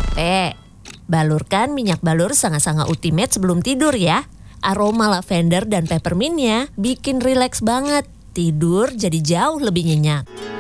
capek? Balurkan minyak balur Sanga-Sanga Ultimate sebelum tidur ya. Aroma lavender dan peppermintnya bikin rileks banget. Tidur jadi jauh lebih nyenyak.